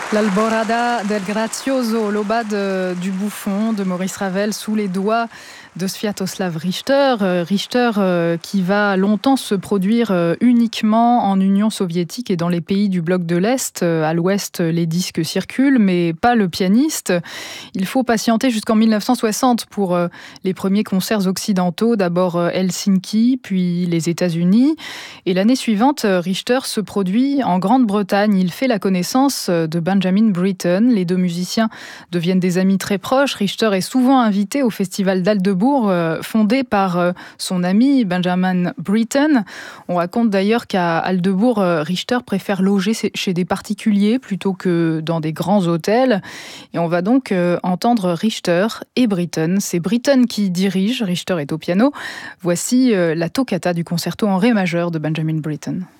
L'Alborada del Grazioso, l'aubade du bouffon de Maurice Ravel sous les doigts de Sviatoslav Richter. Richter qui va longtemps se produire uniquement en Union soviétique et dans les pays du bloc de l'Est. À l'Ouest, les disques circulent, mais pas le pianiste. Il faut patienter jusqu'en 1960 pour les premiers concerts occidentaux. D'abord Helsinki, puis les États-Unis. Et l'année suivante, Richter se produit en Grande-Bretagne. Il fait la connaissance de Benjamin Britten. Les deux musiciens deviennent des amis très proches. Richter est souvent invité au festival d'Aldebourg, fondé par son ami Benjamin Britten. On raconte d'ailleurs qu'à Aldebourg, Richter préfère loger chez des particuliers plutôt que dans des grands hôtels. Et on va donc entendre Richter et Britten. C'est Britten qui dirige, Richter est au piano. Voici la toccata du concerto en ré majeur de Benjamin Britten.